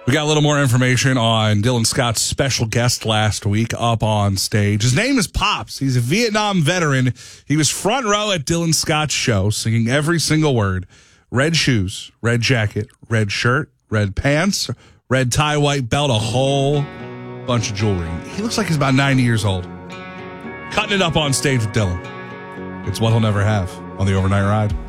We got a little more information on Dylan Scott's special guest last week up on stage. His name is Pops. He's a Vietnam veteran. He was front row at Dylan Scott's show, singing every single word. Red shoes, red jacket, red shirt, red pants, red tie, white belt, a whole bunch of jewelry. He looks like he's about 90 years old. Cutting it up on stage with Dylan. It's what he'll never have on the Overnight Ride.